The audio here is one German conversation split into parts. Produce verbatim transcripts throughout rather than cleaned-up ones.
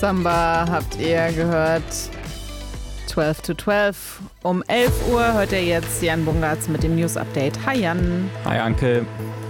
Samba habt ihr gehört. zwölf to zwölf. Um elf Uhr hört ihr jetzt Jan Bungartz mit dem News Update. Hi Jan. Hi Anke.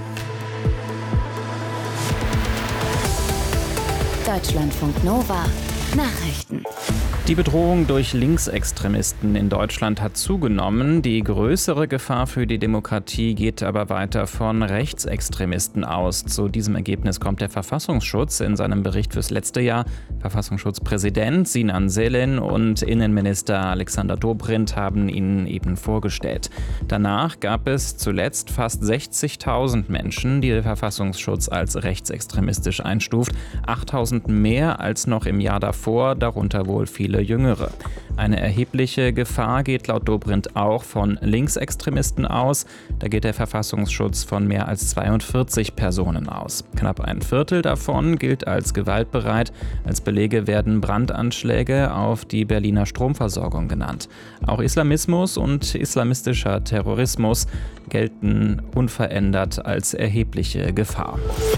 Deutschlandfunk Nova Nachrichten. Die Bedrohung durch Linksextremisten in Deutschland hat zugenommen. Die größere Gefahr für die Demokratie geht aber weiter von Rechtsextremisten aus. Zu diesem Ergebnis kommt der Verfassungsschutz in seinem Bericht fürs letzte Jahr. Verfassungsschutzpräsident Sinan Selin und Innenminister Alexander Dobrindt haben ihn eben vorgestellt. Danach gab es zuletzt fast sechzigtausend Menschen, die der Verfassungsschutz als rechtsextremistisch einstuft. achttausend mehr als noch im Jahr davor, darunter wohl viele Jüngere. Eine erhebliche Gefahr geht laut Dobrindt auch von Linksextremisten aus. Da geht der Verfassungsschutz von mehr als zweiundvierzig Personen aus. Knapp ein Viertel davon gilt als gewaltbereit. Als Belege werden Brandanschläge auf die Berliner Stromversorgung genannt. Auch Islamismus und islamistischer Terrorismus gelten unverändert als erhebliche Gefahr.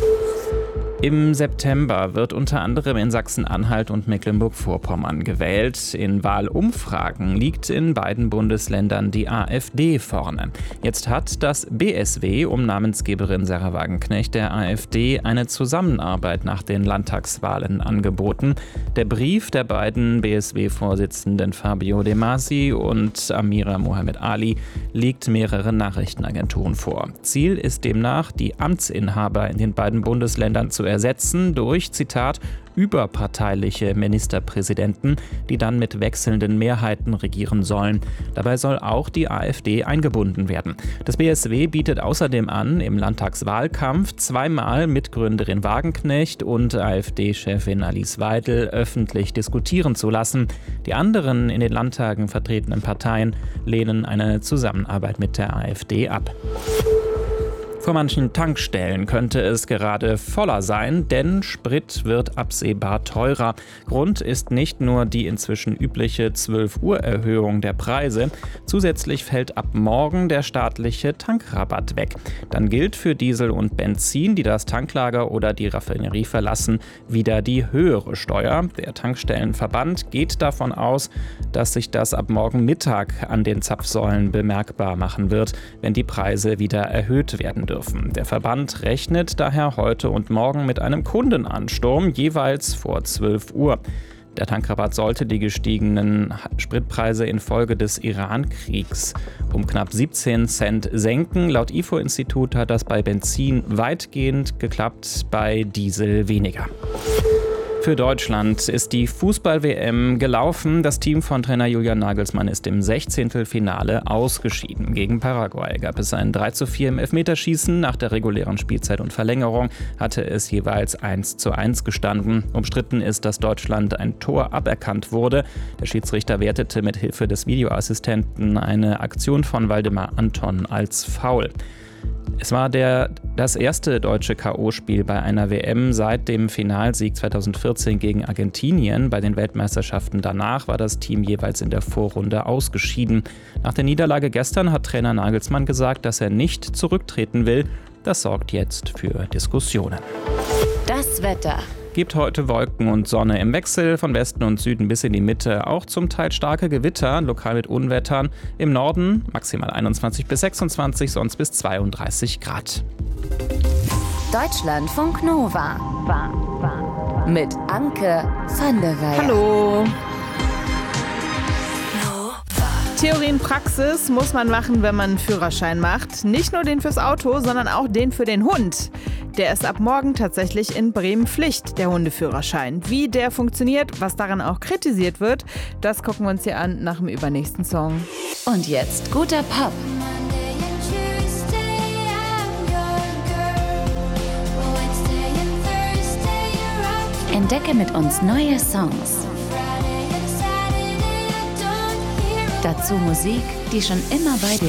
Im September wird unter anderem in Sachsen-Anhalt und Mecklenburg-Vorpommern gewählt. In Wahlumfragen liegt in beiden Bundesländern die AfD vorne. Jetzt hat das B S W um Namensgeberin Sahra Wagenknecht der AfD eine Zusammenarbeit nach den Landtagswahlen angeboten. Der Brief der beiden B S W-Vorsitzenden Fabio De Masi und Amira Mohamed Ali liegt mehreren Nachrichtenagenturen vor. Ziel ist demnach, die Amtsinhaber in den beiden Bundesländern zu ersetzen durch, Zitat, überparteiliche Ministerpräsidenten, die dann mit wechselnden Mehrheiten regieren sollen. Dabei soll auch die AfD eingebunden werden. Das B S W bietet außerdem an, im Landtagswahlkampf zweimal Mitgründerin Wagenknecht und AfD-Chefin Alice Weidel öffentlich diskutieren zu lassen. Die anderen in den Landtagen vertretenen Parteien lehnen eine Zusammenarbeit mit der AfD ab. Vor manchen Tankstellen könnte es gerade voller sein, denn Sprit wird absehbar teurer. Grund ist nicht nur die inzwischen übliche zwölf Uhr Erhöhung der Preise. Zusätzlich fällt ab morgen der staatliche Tankrabatt weg. Dann gilt für Diesel und Benzin, die das Tanklager oder die Raffinerie verlassen, wieder die höhere Steuer. Der Tankstellenverband geht davon aus, dass sich das ab morgen Mittag an den Zapfsäulen bemerkbar machen wird, wenn die Preise wieder erhöht werden dürfen. Der Verband rechnet daher heute und morgen mit einem Kundenansturm, jeweils vor zwölf Uhr. Der Tankrabatt sollte die gestiegenen Spritpreise infolge des Iran-Kriegs um knapp siebzehn Cent senken. Laut I F O-Institut hat das bei Benzin weitgehend geklappt, bei Diesel weniger. Für Deutschland ist die Fußball-W M gelaufen. Das Team von Trainer Julian Nagelsmann ist im Sechzehntelfinale ausgeschieden. Gegen Paraguay gab es ein drei zu vier im Elfmeterschießen. Nach der regulären Spielzeit und Verlängerung hatte es jeweils eins zu eins gestanden. Umstritten ist, dass Deutschland ein Tor aberkannt wurde. Der Schiedsrichter wertete mit Hilfe des Videoassistenten eine Aktion von Waldemar Anton als Foul. Es war der, das erste deutsche K O-Spiel bei einer W M seit dem Finalsieg zweitausendvierzehn gegen Argentinien. Bei den Weltmeisterschaften danach war das Team jeweils in der Vorrunde ausgeschieden. Nach der Niederlage gestern hat Trainer Nagelsmann gesagt, dass er nicht zurücktreten will. Das sorgt jetzt für Diskussionen. Das Wetter. Gibt heute Wolken und Sonne im Wechsel von Westen und Süden bis in die Mitte. Auch zum Teil starke Gewitter, lokal mit Unwettern. Im Norden maximal einundzwanzig bis sechsundzwanzig, sonst bis zweiunddreißig Grad. Deutschlandfunk Nova. Mit Anke van der Weyer. Hallo. Theorie und Praxis muss man machen, wenn man einen Führerschein macht. Nicht nur den fürs Auto, sondern auch den für den Hund. Der ist ab morgen tatsächlich in Bremen Pflicht, der Hundeführerschein. Wie der funktioniert, was daran auch kritisiert wird, das gucken wir uns hier an nach dem übernächsten Song. Und jetzt guter Pop. Entdecke mit uns neue Songs. Dazu Musik, die schon immer bei dir